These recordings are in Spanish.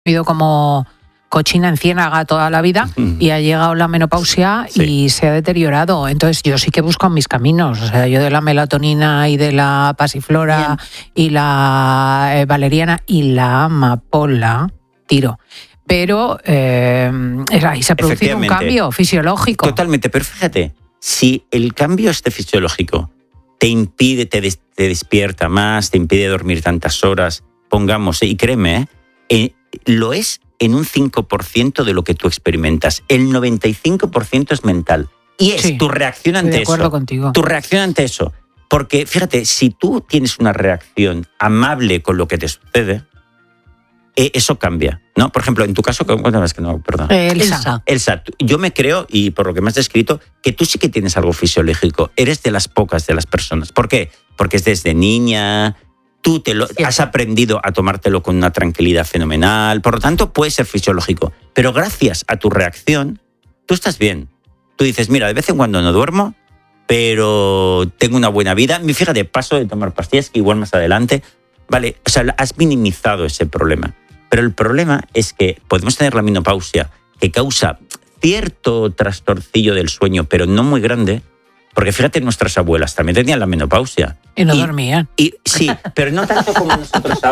vivido como cochina en ciénaga toda la vida y ha llegado la menopausia y se ha deteriorado. Entonces yo sí que busco mis caminos. O sea, yo de la melatonina y de la pasiflora y la valeriana y la amapola tiro. Pero ahí se ha producido un cambio fisiológico. Totalmente, pero fíjate, si el cambio fisiológico te impide, te despierta más, te impide dormir tantas horas, pongamos, y créeme, lo es en un 5% de lo que tú experimentas. El 95% es mental. Y es tu reacción ante eso. Estoy de acuerdo contigo. Tu reacción ante eso. Porque, fíjate, si tú tienes una reacción amable con lo que te sucede, eso cambia, ¿no? Por ejemplo, en tu caso, ¿cuántas veces que no? Perdón. Elsa, yo me creo, y por lo que me has descrito, que tú sí que tienes algo fisiológico. Eres de las pocas de las personas. ¿Por qué? Porque es desde niña, tú has aprendido a tomártelo con una tranquilidad fenomenal, por lo tanto puede ser fisiológico. Pero gracias a tu reacción, tú estás bien. Tú dices, mira, de vez en cuando no duermo, pero tengo una buena vida. Fíjate, paso de tomar pastillas, que igual más adelante. Vale, o sea, has minimizado ese problema. Pero el problema es que podemos tener la menopausia, que causa cierto trastorcillo del sueño, pero no muy grande, porque fíjate, nuestras abuelas también tenían la menopausia. Y no dormían. Sí, pero no tanto como nosotros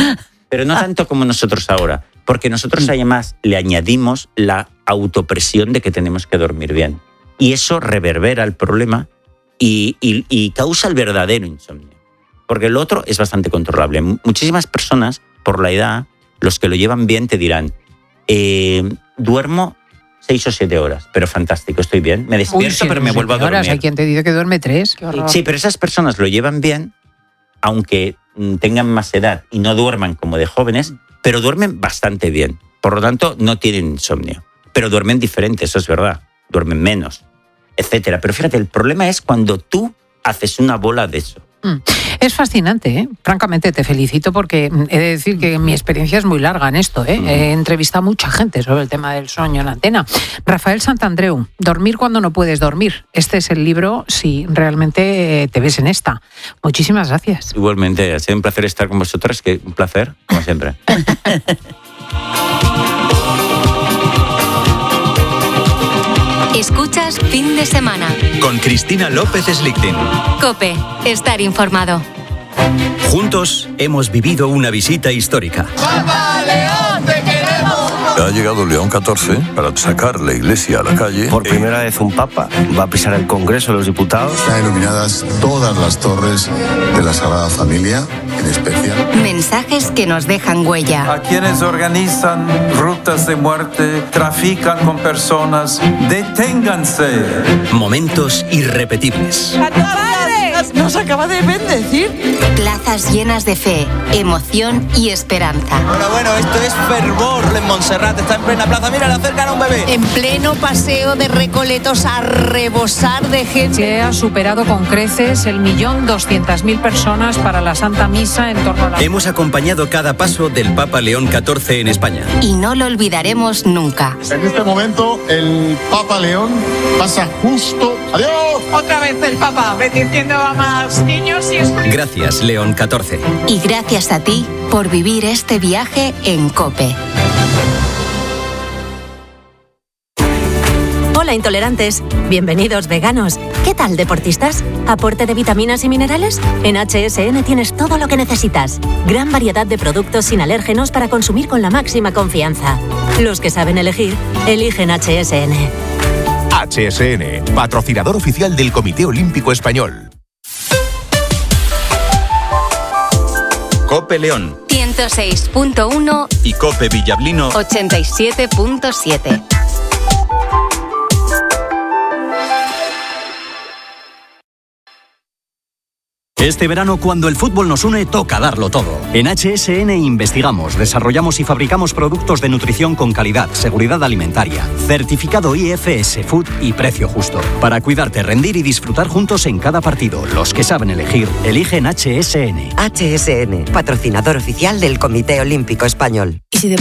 ahora. Porque nosotros además le añadimos la autopresión de que tenemos que dormir bien. Y eso reverbera el problema y causa el verdadero insomnio. Porque el otro es bastante controlable. Muchísimas personas, por la edad, los que lo llevan bien te dirán, duermo 6 o 7 horas, pero fantástico, estoy bien. Me despierto, pero me vuelvo a dormir. Hay quien te dice que duerme 3. Sí, pero esas personas lo llevan bien, aunque tengan más edad y no duerman como de jóvenes, pero duermen bastante bien. Por lo tanto, no tienen insomnio. Pero duermen diferente, eso es verdad. Duermen menos, etcétera. Pero fíjate, el problema es cuando tú haces una bola de eso. Es fascinante, ¿eh? Francamente te felicito porque he de decir que mi experiencia es muy larga en esto. He entrevistado a mucha gente sobre el tema del sueño en la antena. Rafael Santandreu, Dormir cuando no puedes dormir. Este es el libro si realmente te ves en esta. Muchísimas gracias. Igualmente, ha sido un placer estar con vosotras, que un placer, como siempre. Escuchas Fin de Semana con Cristina López Slichting. COPE, estar informado. Juntos hemos vivido una visita histórica. ¡Papa León, te queremos! Ha llegado León XIV para sacar la iglesia a la calle. Por primera vez un papa va a pisar el Congreso de los Diputados. Están iluminadas todas las torres de la Sagrada Familia, en especial. Mensajes que nos dejan huella. A quienes organizan rutas de muerte, trafican con personas, deténganse. Momentos irrepetibles. Nos acaba de bendecir. Plazas llenas de fe, emoción y esperanza. Bueno, esto es fervor en Montserrat. Está en plena plaza. Mira, le acercan a un bebé. En pleno paseo de Recoletos a rebosar de gente. Se ha superado con creces el 1.200.000 personas para la Santa Misa en torno a la... Hemos acompañado cada paso del Papa León XIV en España. Y no lo olvidaremos nunca. En este momento, el Papa León pasa justo... ¡Adiós! Otra vez el Papa, bendiciendo a más niños y... Gracias, León XIV. Y gracias a ti por vivir este viaje en COPE. Hola intolerantes, bienvenidos veganos. ¿Qué tal deportistas? ¿Aporte de vitaminas y minerales? En HSN tienes todo lo que necesitas. Gran variedad de productos sin alérgenos para consumir con la máxima confianza. Los que saben elegir, eligen HSN. HSN, patrocinador oficial del Comité Olímpico Español. COPE León 106.1 y COPE Villablino 87.7. Este verano, cuando el fútbol nos une, toca darlo todo. En HSN investigamos, desarrollamos y fabricamos productos de nutrición con calidad, seguridad alimentaria, certificado IFS Food y precio justo. Para cuidarte, rendir y disfrutar juntos en cada partido. Los que saben elegir, eligen HSN. HSN, patrocinador oficial del Comité Olímpico Español.